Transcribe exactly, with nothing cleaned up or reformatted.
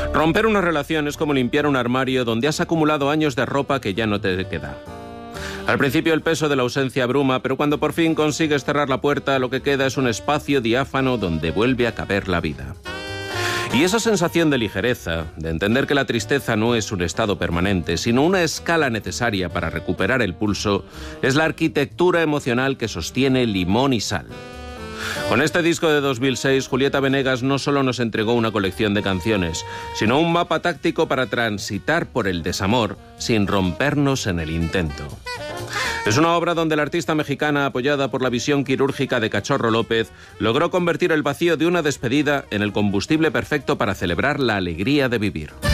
Romper una relación es como limpiar un armario donde has acumulado años de ropa que ya no te queda. Al principio el peso de la ausencia abruma, pero cuando por fin consigues cerrar la puerta, lo que queda es un espacio diáfano donde vuelve a caber la vida. Y esa sensación de ligereza, de entender que la tristeza no es un estado permanente, sino una escala necesaria para recuperar el pulso, es la arquitectura emocional que sostiene Limón y Sal. Con este disco de dos mil seis, Julieta Venegas no solo nos entregó una colección de canciones, sino un mapa táctico para transitar por el desamor sin rompernos en el intento. Es una obra donde la artista mexicana, apoyada por la visión quirúrgica de Cachorro López, logró convertir el vacío de una despedida en el combustible perfecto para celebrar la alegría de vivir.